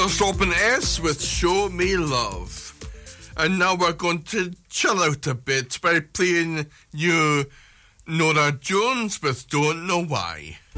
Robin S with Show Me Love. And now we're going to chill out a bit by playing you Nora Jones with Don't Know Why.